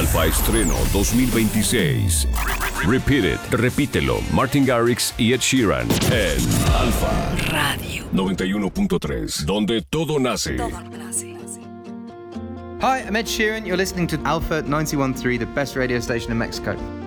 Alfa Estreno 2026. Repeat It, repítelo, Martin Garrix y Ed Sheeran en Alfa Radio 91.3, donde todo nace. Hi, I'm Ed Sheeran. You're listening to Alpha 91.3, the best radio station in Mexico.